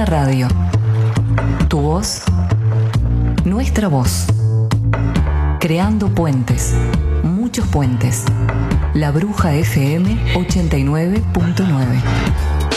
Bruja Radio. Tu voz, nuestra voz. Creando puentes, muchos puentes. La Bruja FM 89.9.